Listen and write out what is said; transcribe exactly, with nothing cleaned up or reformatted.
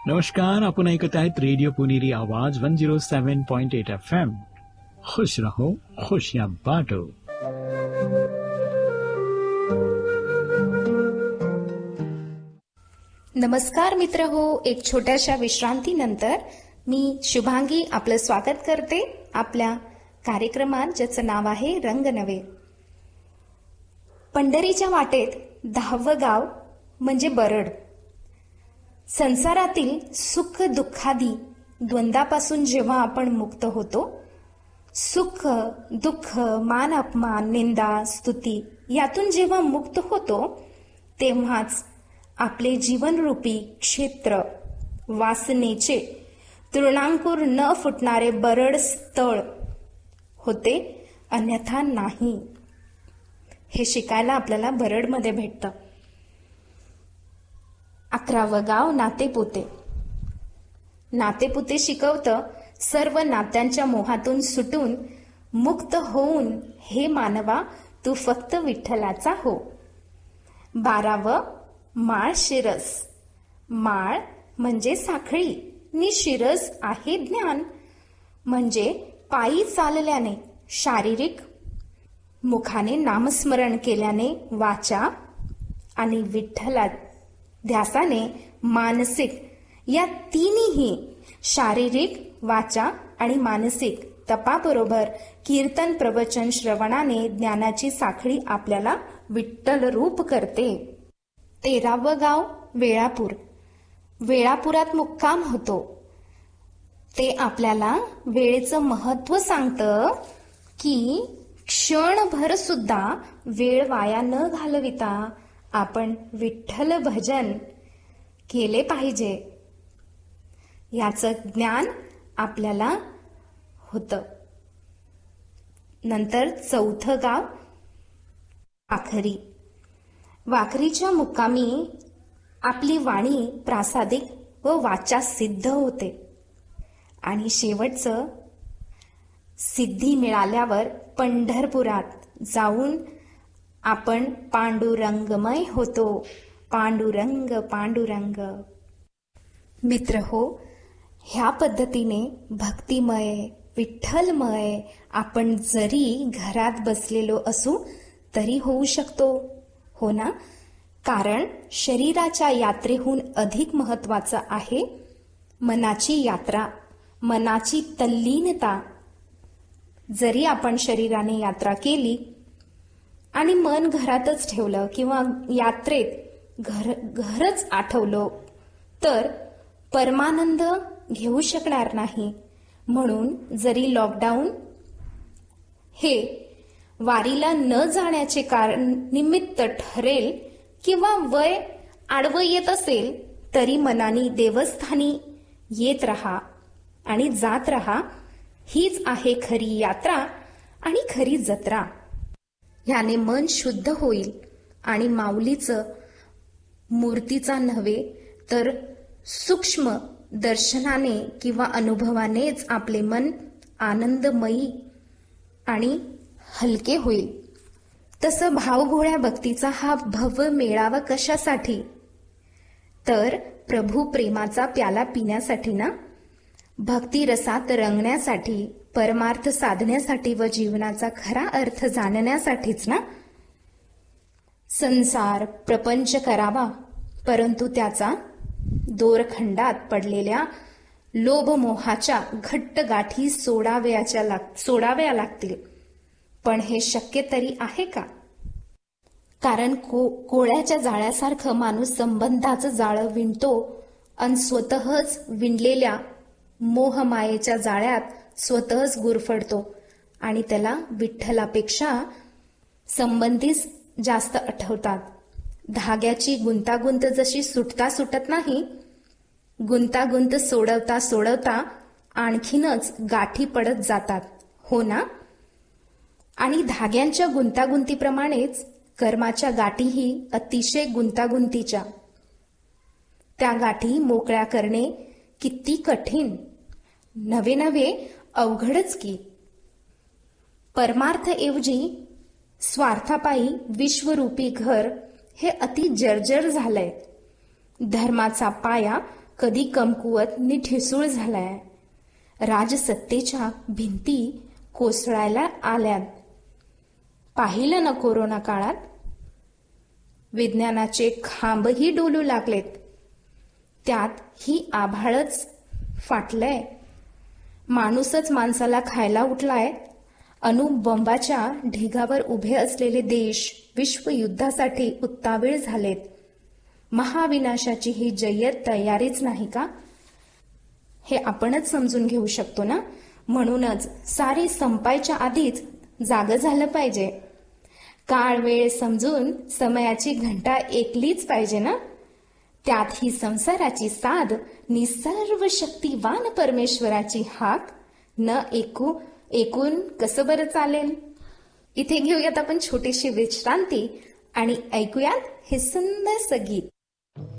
नमस्कार, आपण ऐकत आहेत रेडिओ पुणेरी आवाज वन झिरो सेवन पॉइंट एट एफ एम. खुश रहो, खुशियां बांटो. नमस्कार मित्र हो, एक छोट्याशा विश्रांतीनंतर मी शुभांगी आपलं स्वागत करते आपल्या कार्यक्रमात, ज्याचं नाव आहे रंग नवे. पंढरीच्या वाटेत दहावं गाव म्हणजे बरड. संसारातील सुख दुःखादी द्वंद्वापासून जेव्हा आपण मुक्त होतो, सुख दुःख मान अपमान निंदा स्तुती यातून जेव्हा मुक्त होतो, तेव्हाच आपले जीवनरूपी क्षेत्र वासनेचे तृणांकुर न फुटणारे बरड स्थळ होते, अन्यथा नाही. हे शिकायला आपल्याला बरडमध्ये भेटतं. अकरावं गाव नातेपुते. नातेपुते शिकवतं, सर्व नात्यांच्या मोहातून सुटून मुक्त होऊन हे मानवा तू फक्त विठ्ठलाचा हो. बारावं माळ शिरस. माळ म्हणजे साखळी नि शिरस आहे ज्ञान, म्हणजे पायी चालल्याने शारीरिक, मुखाने नामस्मरण केल्याने वाचा आणि विठ्ठला ध्यासाने मानसिक, या तिन्ही शारीरिक वाचा आणि मानसिक तपाबरोबर कीर्तन प्रवचन श्रवणाने ज्ञानाची साखळी आपल्याला विठ्ठल रूप करते. तेरावं गाव वेळापूर. वेळापुरात मुक्काम होतो. ते आपल्याला वेळेचं महत्त्व सांगतं की क्षणभर सुद्धा वेळ वाया न घालविता आपण विठ्ठल भजन केले पाहिजे, याचं ज्ञान आपल्याला होतं. नंतर चौथं गाव वाखरी. वाखरीच्या मुक्कामी आपली वाणी प्रासादिक व वाचा सिद्ध होते. आणि शेवटचं, सिद्धी मिळाल्यावर पंढरपुरात जाऊन आपण पांडुरंगमय होतो. पांडुरंग पांडुरंग. मित्र हो, ह्या पद्धतीने भक्तिमय विठ्ठलमय आपण जरी घरात बसलेलो असू तरी होऊ शकतो, हो ना? कारण शरीराच्या यात्रेहून अधिक महत्वाचं आहे मनाची यात्रा, मनाची तल्लीनता. जरी आपण शरीराने यात्रा केली आणि मन घरातच ठेवलं किंवा यात्रेत घर घरच आठवलं तर परमानंद घेऊ शकणार नाही. म्हणून जरी लॉकडाऊन हे वारीला न जाण्याचे कारण निमित्त ठरेल किंवा वय आडवं येत असेल, तरी मनाने देवस्थानी येत रहा आणि जात रहा. हीच आहे खरी यात्रा आणि खरी जत्रा. ह्याने मन शुद्ध होईल आणि माऊलीचं मूर्तीचा नव्हे तर सूक्ष्म दर्शनाने किंवा अनुभवानेच आपले मन आनंदमयी आणि हलके होईल. तसं भावभोळ्या भक्तीचा हा भव्य मेळावा कशासाठी? तर प्रभू प्रेमाचा प्याला पिण्यासाठी ना, भक्ती रसात रंगण्यासाठी, परमार्थ साधण्यासाठी व जीवनाचा खरा अर्थ जाणण्यासाठीच ना. संसार प्रपंच करावा, परंतु त्याचा दोरखंडात पडलेल्या लोभमोहाच्या घट्ट गाठी सोडाव्याच्या लाग सोडाव्या लागतील. पण हे शक्य तरी आहे का? कारण को कोळ्याच्या जाळ्यासारखं माणूस संबंधाचं जाळं विणतो आणि स्वतःच विणलेल्या मोहमायेच्या जाळ्यात स्वतःच गुरफडतो आणि त्याला विठ्ठलापेक्षा संबंधीच जास्त आठवतात. धाग्याची गुंतागुंत जशी सुटता सुटत नाही, गुंतागुंत सोडवता सोडवता आणखीनच गाठी पडत जातात, हो ना? आणि धाग्यांच्या गुंतागुंतीप्रमाणेच कर्माच्या गाठीही अतिशय गुंतागुंतीच्या. त्या गाठी मोकळ्या करणे किती कठीण, नवे नवे अवघडच की. परमार्थऐवजी स्वार्थापायी विश्वरूपी घर हे अति जर्जर झालंय. धर्माचा पाया कधी कमकुवत नि ठिसूळ झालाय. राजसत्तेच्या भिंती कोसळायला आल्यात. पाहिलं ना कोरोना काळात? विज्ञानाचे खांबही डोलू लागलेत. त्यात ही आभाळच फाटलंय. माणूसच माणसाला खायला उठलाय. अणुबॉम्बाच्या ढिगावर उभे असलेले देश विश्वयुद्धासाठी उत्तावीळ झालेत. महाविनाशाची ही जय्यत तयारीच नाही का? हे आपणच समजून घेऊ शकतो ना. म्हणूनच सारी संपायच्या आधीच जागं झालं पाहिजे. काळ वेळ समजून समयाची घंटा ऐकलीच पाहिजे ना. त्यात ही संसाराची साध नि सर्व शक्तिवान परमेश्वराची हाक न ऐकू ऐकून कसं बरं चालेल. इथे घेऊयात आपण छोटीशी विश्रांती आणि ऐकूयात हे सुंदरसं गीत.